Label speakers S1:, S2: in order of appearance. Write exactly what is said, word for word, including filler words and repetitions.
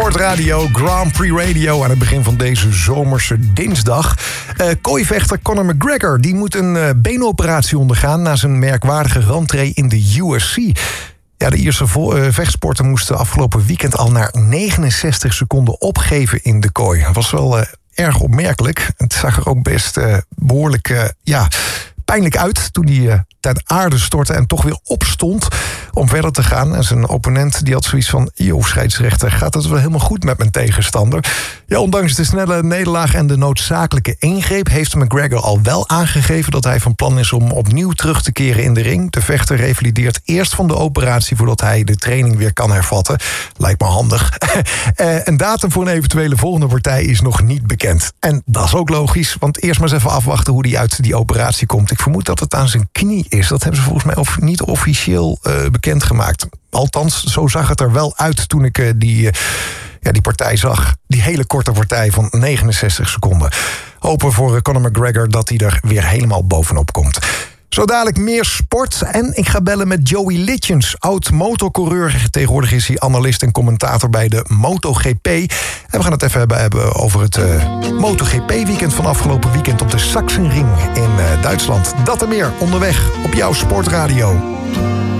S1: Sportradio, Grand Prix Radio aan het begin van deze zomerse dinsdag. Uh, kooivechter Conor McGregor die moet een uh, beenoperatie ondergaan na zijn merkwaardige rentree in de U F C. Ja, de Ierse vo- uh, vechtsporter moest afgelopen weekend al na negenenzestig seconden opgeven in de kooi. Dat was wel uh, erg opmerkelijk. Het zag er ook best uh, behoorlijk uh, ja, pijnlijk uit toen hij uh, ter aarde stortte en toch weer opstond om verder te gaan. En zijn opponent die had zoiets van: joh, scheidsrechter, gaat het wel helemaal goed met mijn tegenstander? Ja, ondanks de snelle nederlaag en de noodzakelijke ingreep heeft McGregor al wel aangegeven dat hij van plan is om opnieuw terug te keren in de ring. De vechter revalideert eerst van de operatie voordat hij de training weer kan hervatten. Lijkt me handig. Een datum voor een eventuele volgende partij is nog niet bekend. En dat is ook logisch, want eerst maar eens even afwachten hoe hij uit die operatie komt. Ik vermoed dat het aan zijn knie is. Dat hebben ze volgens mij of niet officieel uh, bekendgemaakt. Althans, zo zag het er wel uit toen ik uh, die, uh, ja, die partij zag. Die hele korte partij van negenenzestig seconden. Hopen voor Conor McGregor dat hij er weer helemaal bovenop komt. Zo dadelijk meer sport en ik ga bellen met Joey Litjens, oud-motorcoureur. Tegenwoordig is hij analist en commentator bij de MotoGP. En we gaan het even hebben, hebben over het uh, MotoGP-weekend van afgelopen weekend op de Sachsenring in uh, Duitsland. Dat en meer onderweg op jouw Sportradio.